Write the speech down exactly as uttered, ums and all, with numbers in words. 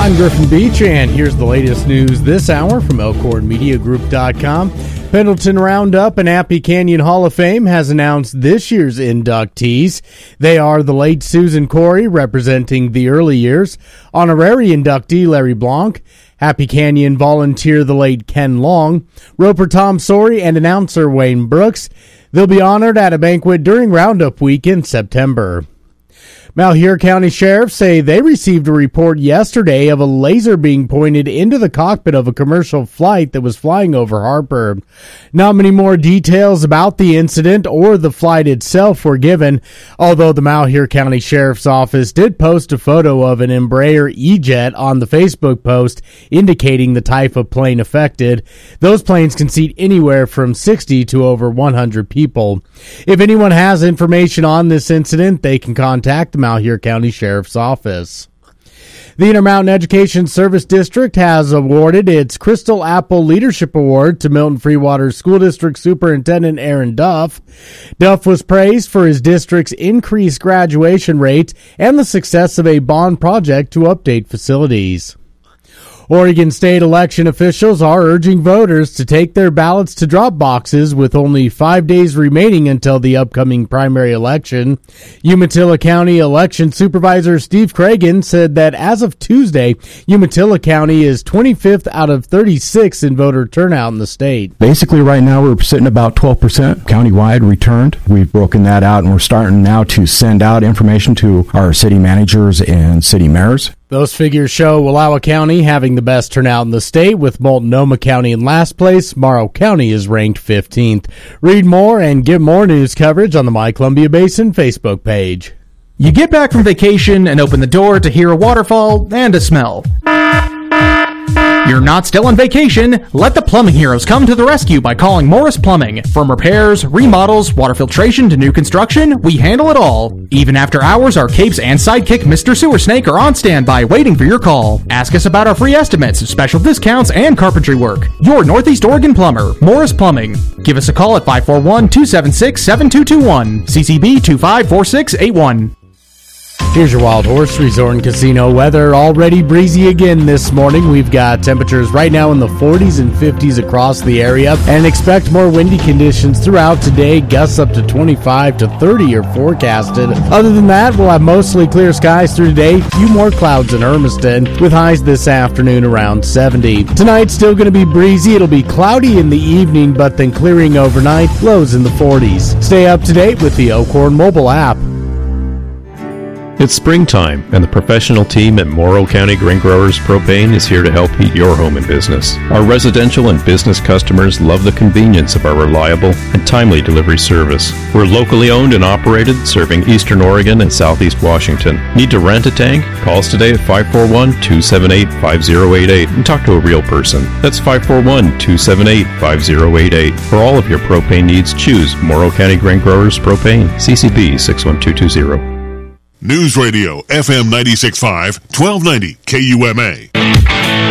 I'm Griffin Beach, and here's the latest news this hour from Elkhorn Media Group dot com. Pendleton Roundup and Appy Canyon Hall of Fame has announced this year's inductees. They are the late Susan Corey, representing the early years, honorary inductee Larry Blanc, Appy Canyon volunteer the late Ken Long, Roper Tom Sorey, and announcer Wayne Brooks. They'll be honored at a banquet during Roundup Week in September. Malheur County Sheriffs say they received a report yesterday of a laser being pointed into the cockpit of a commercial flight that was flying over Harper. Not many more details about the incident or the flight itself were given, although the Malheur County Sheriff's Office did post a photo of an Embraer E-Jet on the Facebook post indicating the type of plane affected. Those planes can seat anywhere from sixty to over one hundred people. If anyone has information on this incident, they can contact the Malheur County Sheriff's Office. The Intermountain Education Service District has awarded its Crystal Apple Leadership Award to Milton Freewater School District Superintendent Aaron Duff. Duff was praised for his district's increased graduation rate and the success of a bond project to update facilities. Oregon state election officials are urging voters to take their ballots to drop boxes with only five days remaining until the upcoming primary election. Umatilla County Election Supervisor Steve Cragen said that as of Tuesday, Umatilla County is twenty-fifth out of thirty-six in voter turnout in the state. Basically, right now we're sitting about twelve percent countywide returned. We've broken that out, and we're starting now to send out information to our city managers and city mayors. Those figures show Wallowa County having the best turnout in the state, with Multnomah County in last place. Morrow County is ranked fifteenth. Read more and get more news coverage on the My Columbia Basin Facebook page. You get back from vacation and open the door to hear a waterfall and a smell. You're not still on vacation. Let the plumbing heroes come to the rescue by calling Morris Plumbing. From repairs, remodels, water filtration to new construction, we handle it all. Even after hours, our capes and sidekick Mister Sewer Snake are on standby waiting for your call. Ask us about our free estimates, special discounts, and carpentry work. Your Northeast Oregon plumber, Morris Plumbing. Give us a call at five four one, two seven six, seven two two one. C C B two five four six eight one. Here's your Wild Horse Resort and Casino weather. Already breezy again this morning. We've got temperatures right now in the forties and fifties across the area, and expect more windy conditions throughout today. Gusts up to twenty-five to thirty are forecasted. Other than that, we'll have mostly clear skies through today. A few more clouds in Hermiston, with highs this afternoon around seventy. Tonight, still going to be breezy. It'll be cloudy in the evening, but then clearing overnight. Lows in the forties. Stay up to date with the Elkhorn mobile app. It's springtime, and the professional team at Morrow County Grain Growers Propane is here to help heat your home and business. Our residential and business customers love the convenience of our reliable and timely delivery service. We're locally owned and operated, serving Eastern Oregon and Southeast Washington. Need to rent a tank? Call us today at five four one, two seven eight, five zero eight eight and talk to a real person. That's five four one, two seven eight, five zero eight eight. For all of your propane needs, choose Morrow County Grain Growers Propane, C C B six one two two zero. News Radio, F M ninety-six point five, twelve ninety K U M A.